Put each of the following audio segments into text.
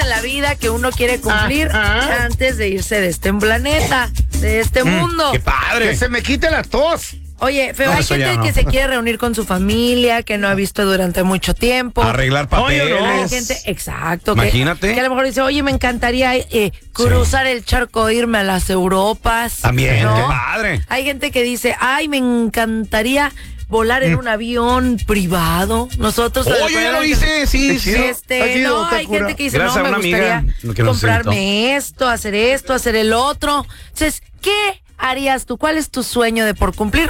en la vida que uno quiere cumplir antes de irse de este planeta, de este mundo. ¡Qué padre! Que se me quite la tos. Oye, Feo, No, hay eso ya gente no. que se quiere reunir con su familia, que no ha visto durante mucho tiempo. Arreglar papeles. Hay gente, exacto. Imagínate. Que a lo mejor dice, oye, me encantaría cruzar el charco, irme a las Europas. También, ¿no? qué padre. Hay gente que dice, ay, me encantaría volar en un avión privado. Nosotros... Oye, ya lo hice, sí. Hay gente que dice, Gracias no, a me una amiga gustaría que nos comprarme esto, hacer el otro. Entonces, ¿qué harías tú? ¿Cuál es tu sueño de por cumplir?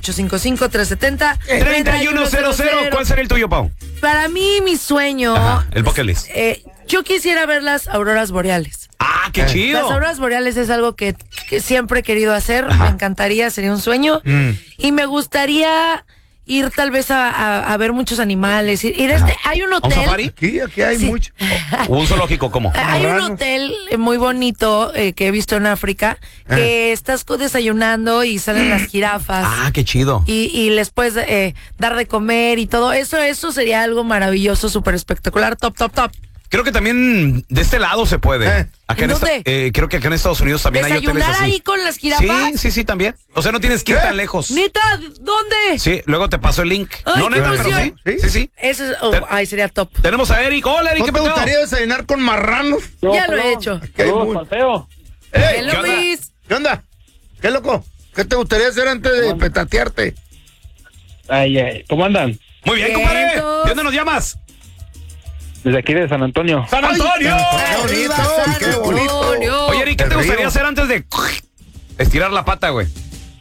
1-855-370-3100. ¿Cuál sería el tuyo, Pau? Para mí, mi sueño... El bucket list. Yo quisiera ver las auroras boreales. ¡Ah, qué chido! Las auroras boreales es algo que siempre he querido hacer. Me encantaría, sería un sueño. Y me gustaría ir tal vez a ver muchos animales. Hay un ¿A un hotel. safari? Aquí hay mucho. ¿O un zoológico? ¿Cómo? Hay un hotel muy bonito que he visto en África que estás desayunando y salen las jirafas. Ah, qué chido. Y les puedes dar de comer y todo. Eso sería algo maravilloso, súper espectacular, top. Creo que también de este lado se puede. Acá ¿En dónde? creo que acá en Estados Unidos también hay hoteles ¿Desayunar así. ahí con las jirafas? Sí, también. O sea, no tienes que ir tan lejos. ¿Neta? ¿Dónde? Sí, luego te paso el link. Ay, No, qué neta, pero emoción. sí. Eso es, sería top. Tenemos a Eric. Hola, Eric, ¿No ¿qué te pasó? gustaría desayunar con marranos? Ya lo he hecho. Feo. Hello, ¿qué onda? Luis. ¿Qué onda? ¿Qué loco? ¿Qué te gustaría hacer antes de petatearte? Ay, ¿cómo andan? Muy bien, Vientos. compadre. ¿De dónde nos llamas? Desde aquí de San Antonio. ¡San Antonio! ¡Qué bonito! ¡Qué bonito! Oye, Eric, ¿qué te El gustaría río. hacer antes de estirar la pata, güey?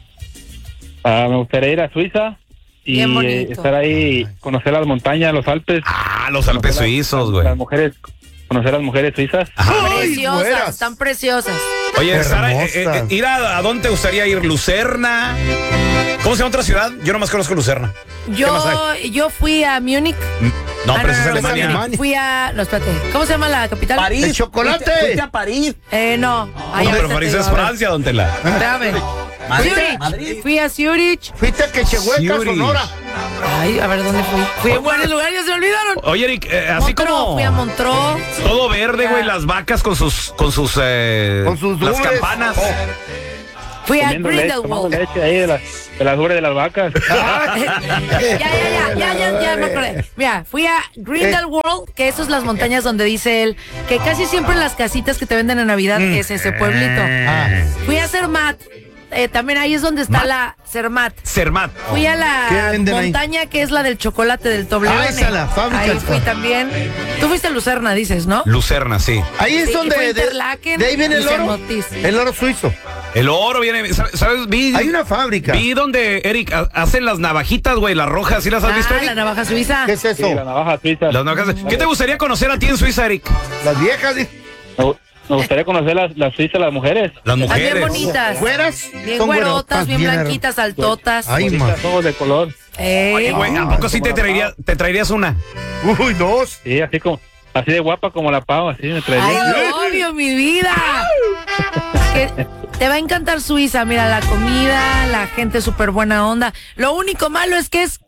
Me gustaría ir a Suiza y Bien bonito. estar ahí, conocer las montañas, los Alpes. Ah, los Alpes suizos, güey. Las mujeres, conocer las mujeres suizas. ¡Ay, Preciosas, güeras! están preciosas. Oye, Sara, Hermosas. ir ¿a dónde te gustaría ir? ¿Lucerna? ¿Cómo se llama otra ciudad? Yo nomás conozco Lucerna. Yo fui a Múnich. No, pero esa es no, Alemania. Alemania. Fui a... No, espérate. ¿Cómo se llama la capital? ¡El chocolate! Fuiste a París. No. No, pero París es Francia, don Tela. Espérame. Zurich. Madrid. Fui a Zurich. Fuiste a Quechehueca, Zurich. Sonora. Ay, a ver, ¿dónde fui? Fui a buenos lugares, ya se me olvidaron. Oye, Eric, así Montreux, como fui a Montreux. todo verde, güey, las vacas con sus Con sus las ubres. campanas. Fui a Tomando Grindelwald. leche ahí de las ubres de las vacas. Ya me acordé. Mira, fui a Grindelwald, que eso es las montañas donde dice él, que casi siempre en las casitas que te venden en Navidad es ese pueblito. Fui a Zermatt. También ahí es donde está la Zermatt. Zermatt. Fui a ¿Qué la venden ahí? montaña que es la del chocolate del Toblerone. esa, la fábrica Ahí del fui también. Tú fuiste a Lucerna, dices, ¿no? Lucerna, sí. Ahí es Sí, y fue donde... Interlaken De ahí viene y el oro. Cermotis. El oro suizo. El oro viene, ¿sabes? Hay una fábrica. Vi donde, Eric, hacen las navajitas, güey, las rojas, ¿sí las has visto, Ah, Eric? la navaja suiza. ¿Qué es Sí, eso? la navaja suiza. Las navajas. ¿Qué te gustaría conocer a ti en Suiza, Eric? Las viejas. Me gustaría conocer las suizas, las mujeres. Las Están mujeres. bien bonitas. ¿Güeras? Bien Son güerotas, bien güerotas, blanquitas, altotas. Ay, Bonitas, ojos de color. Oye, güey, ¿a poco sí te traerías una? Uy, dos. Sí, así de guapa como la Pau, así me traería. Ay, obvio, mi vida. Que te va a encantar Suiza. Mira, la comida, la gente súper buena onda. Lo único malo es que es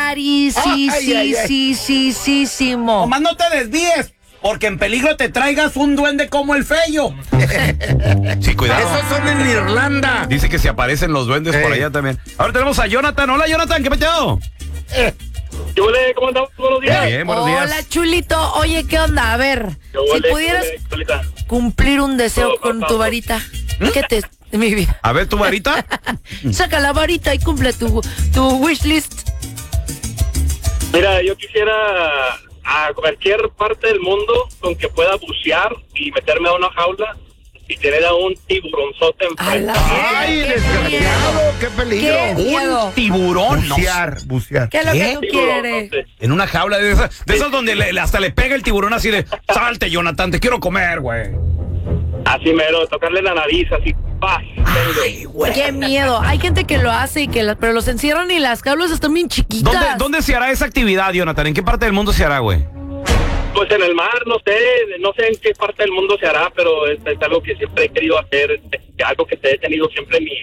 carísimo. Nomás no te desvíes, porque en peligro te traigas un duende como el Feyo. Sí, cuidado. Esos son en Irlanda. Dice que se aparecen los duendes por allá también. Ahora tenemos a Jonathan. Hola, Jonathan, ¿qué peteo? ¿Cómo andamos? Buenos días. Bien, buenos días. Hola, chulito. Oye, ¿qué onda? A ver, si pudieras cumplir un deseo con tu varita, ¿qué te... Mi vida. A ver, tu varita. Saca la varita y cumple tu wish list. Mira, yo quisiera a cualquier parte del mundo con que pueda bucear y meterme a una jaula y tener a un tiburonzote A la enfrente. Ay, qué desgraciado, qué peligro. Qué miedo. Un tiburón. No. Bucear. ¿Qué es lo que tú quieres? Tiburonzote. En una jaula de esas donde hasta le pega el tiburón así de, salte, Jonathan, te quiero comer, güey. Así mero, tocarle la nariz, así, ¡paz! Qué miedo. Hay gente que lo hace pero los encierran y las jaulas están bien chiquitas. ¿Dónde se hará esa actividad, Jonathan? ¿En qué parte del mundo se hará, güey? Pues en el mar, no sé en qué parte del mundo se hará, pero es algo que siempre he querido hacer, algo que te he tenido siempre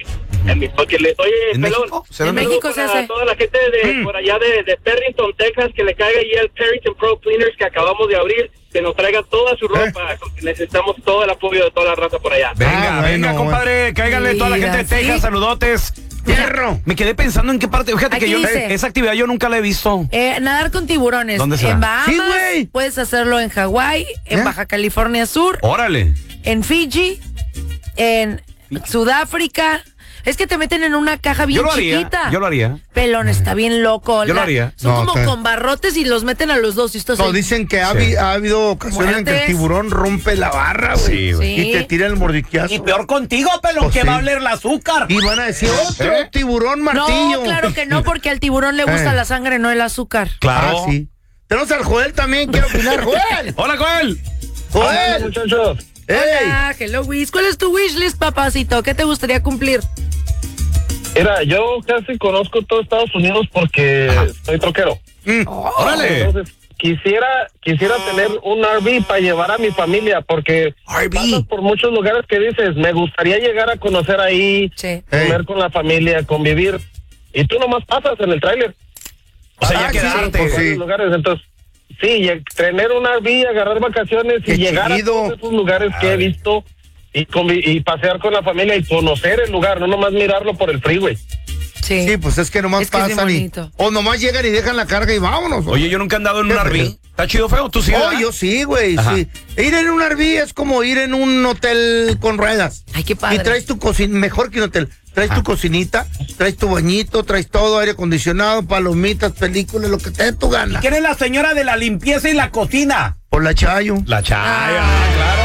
en mi bucket list. Oye, ¿En pelón, México? En México se hace. toda la gente de por allá de Perrington, Texas, que le caiga ahí el Perrington Pro Cleaners que acabamos de abrir, que nos traiga toda su ropa. Necesitamos todo el apoyo de toda la raza por allá. Venga, venga, bueno, compadre, cáiganle toda la gente de Mira, Texas, ¿sí? saludotes. ¡Fierro! Me quedé pensando en qué parte, fíjate Aquí que yo dice. esa actividad yo nunca la he visto. Nadar con tiburones. ¿Dónde será? En Bahamas, Sí, güey. puedes hacerlo en Hawái, en Baja California Sur, Órale. en Fiji, en Sudáfrica. Es que te meten en una caja bien Yo lo haría, chiquita. yo lo haría. Pelón, está bien loco. Yo lo haría. Son No, como está- con barrotes y los meten a los dos. Y esto No, dicen que ha habido ocasiones en que el Muertes. tiburón rompe la barra, güey. Sí, güey. Sí. Y te tira el mordiquiazo. Y peor contigo, pelón, Pues que sí. va a oler el azúcar. Y van a decir, otro tiburón martillo. No, claro que no, porque al tiburón le gusta la sangre, no el azúcar. Claro. Ah, sí. Tenemos al Joel también, quiero opinar. ¡Joel! Hola, Joel. ¡Joel! Muchachos, ¡Ey! Hola, hello, Wiz. ¿Cuál es tu wishlist, papacito? ¿Qué te gustaría cumplir? mira, yo casi conozco todo Estados Unidos porque soy troquero. Órale. Entonces, quisiera tener un RV para llevar a mi familia porque pasas por muchos lugares que dices, me gustaría llegar a conocer ahí, Sí. comer con la familia, convivir. Y tú nomás pasas en el tráiler. O sea, ya Ah, sí, quedarte. pues sí. Varios lugares, entonces, sí, tener un RV, agarrar vacaciones Qué y llegar chido. a todos esos lugares que he visto y pasear con la familia y conocer el lugar, no nomás mirarlo por el freeway. Sí. Sí, pues es que nomás Es que es bien pasan y... bonito. O nomás llegan y dejan la carga y vámonos. Oye, yo nunca he andado en un Qué RV. feo. ¿Está chido, feo? ¿Tú sí? Oh, verdad? yo sí, güey, Ajá. sí. Ir en un RV es como ir en un hotel con ruedas. Ay, qué padre. Y traes tu cocina, mejor que un hotel. Traes tu cocinita, traes tu bañito, traes todo, aire acondicionado, palomitas, películas, lo que te dé tu gana. ¿Quién es la señora de la limpieza y la cocina? Por la Chayo. La chaya, claro.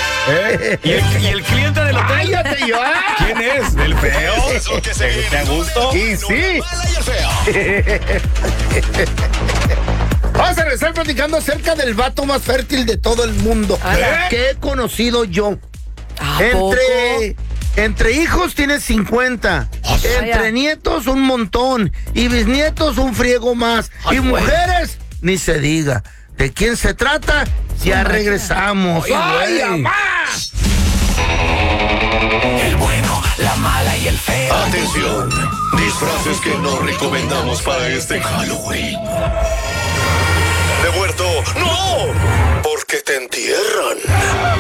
¿Y el cliente del hotel? ¡Cállate yo! ¿Quién es? ¿El feo? Eso que se viene. ¿Te gusto? Y sí. Mala y el feo. Vamos a regresar platicando acerca del vato más fértil de todo el mundo que he conocido yo. ¿A poco? Entre hijos tienes 50, entre Vaya. nietos un montón y bisnietos un friego más y mujeres ni se diga. ¿De quién se trata? Ya regresamos. ¡Ay, mamá! El bueno, la mala y el feo. Atención, disfraces que no recomendamos para este Halloween. ¿De muerto? ¡No! Porque te entierran.